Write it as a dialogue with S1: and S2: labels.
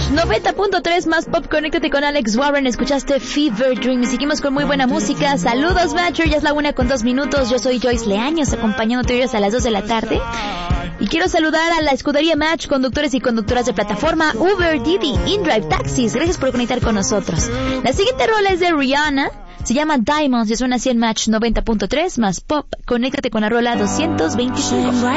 S1: 90.3 más pop, conéctate con Alex Warren, escuchaste Fever Dream y seguimos con muy buena música. Saludos, Matcher, ya es la 1:02. Yo soy Joyce Leaños, acompañándote hoy hasta las 2 de la tarde. Y quiero saludar a la escudería Match, conductores y conductoras de plataforma, Uber, Didi, InDrive, Taxis. Gracias por conectar con nosotros. La siguiente rola es de Rihanna, se llama Diamonds y suena así en Match 90.3 más pop. Conéctate con la rola 225.